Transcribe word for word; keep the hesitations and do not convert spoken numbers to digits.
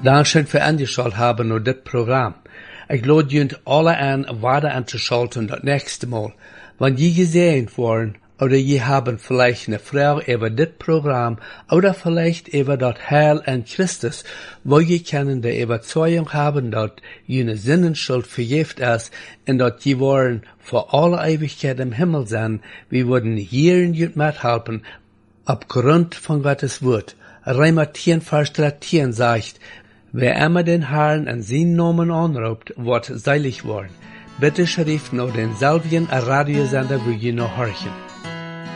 Dankeschön für angeschaut haben und das Programm. Ich lade junt alle an, weiter anzuschalten das nächste Mal. Wenn je gesehen worden, oder je haben vielleicht eine Frage über das Programm, oder vielleicht über das Heil an Christus, wo je können die Überzeugung haben, dass jene Sinnenschuld vergift ist, und dass je wollen für alle Ewigkeit im Himmel sein, wir würden hier in jut mithelfen, aufgrund von Gottes Wort. Römer zehn, Vers dreizehn sagt, wer immer den Herrn an seinen Namen anruft, wird seilig worden. Bitte schrift noch denselben Radiosender, wo ihr noch horchen.